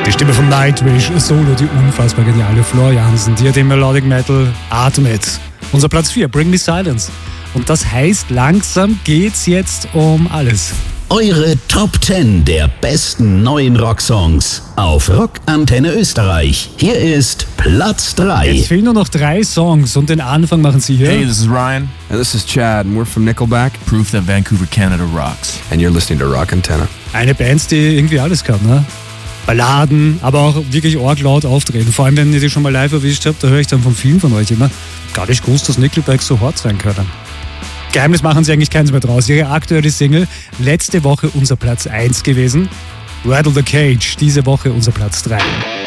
Die Stimme von Nightwish, solo die unfassbar geniale Floor Jansen, die den Melodic Metal atmet. Unser Platz 4, Bring Me Silence. Und das heißt, langsam geht's jetzt um alles. Eure Top 10 der besten neuen Rocksongs auf Rockantenne Österreich. Hier ist Platz 3. Jetzt fehlen nur noch 3 Songs und den Anfang machen sie hier. Hey, this is Ryan. And this is Chad, and we're from Nickelback. Proof that Vancouver, Canada rocks. And you're listening to Rock Antenna. Eine Band, die irgendwie alles kann, ne? Balladen, aber auch wirklich laut auftreten. Vor allem, wenn ihr die schon mal live erwischt habt, da höre ich dann von vielen von euch immer, gar nicht gewusst, dass Nickelback so hart sein können. Geheimnis machen sie eigentlich keins mehr draus. Ihre aktuelle Single, letzte Woche unser Platz 1 gewesen. Rattle the Cage, diese Woche unser Platz 3.